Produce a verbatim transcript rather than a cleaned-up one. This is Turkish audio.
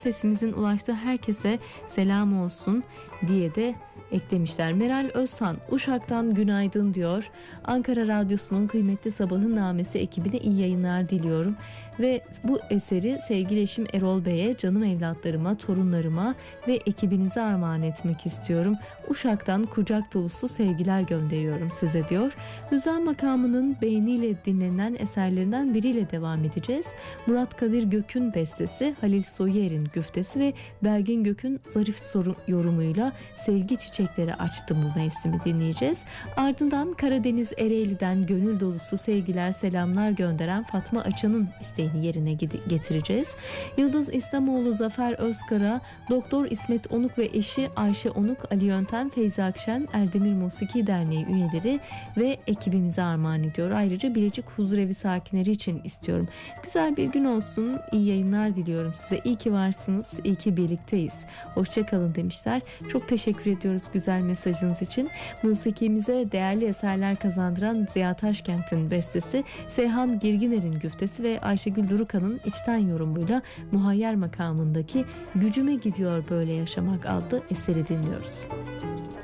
sesimizin ulaştığı herkese selam olsun diye de eklemişler. Meral Özhan Uşak'tan günaydın diyor. Ankara Radyosu'nun kıymetli Sabahın Namesi ekibine iyi yayınlar diliyorum. Ve bu eseri sevgili eşim Erol Bey'e, canım evlatlarıma, torunlarıma ve ekibinize armağan etmek istiyorum. Uşak'tan kucak dolusu sevgiler gönderiyorum size diyor. Hüzan makamının beğeniyle dinlenen eserlerinden biriyle devam edeceğiz. Murat Kadir Gök'ün bestesi, Halil Soyer'in güftesi ve Belgin Gök'ün zarif soru yorumuyla Sevgi Çiçekleri Açtı bu mevsimi dinleyeceğiz. Ardından Karadeniz Ereğli'den gönül dolusu sevgiler, selamlar gönderen Fatma Açan'ın isteğini yerine getireceğiz. Yıldız İslamoğlu, Zafer Özkara, Doktor İsmet Onuk ve eşi Ayşe Onuk, Ali Yöntem, Feyza Akşen, Erdemir Musiki Derneği üyeleri ve ekibimize armağan ediyor. Ayrıca Bilecik Huzurevi sakinleri için istiyorum. Güzel bir gün olsun. İyi yayınlar diliyorum size. İyi ki varsınız. İyi ki birlikteyiz. Hoşçakalın demişler. Çok teşekkür ediyoruz güzel mesajınız için. Musikimize değerli eserler kazandıran Ziya Taşkent'in bestesi, Seyhan Girginer'in güftesi ve Ayşegül Durukan'ın içten yorumuyla Muhayyer makamındaki Gücüme Gidiyor Böyle Yaşamak adlı eseri dinliyoruz.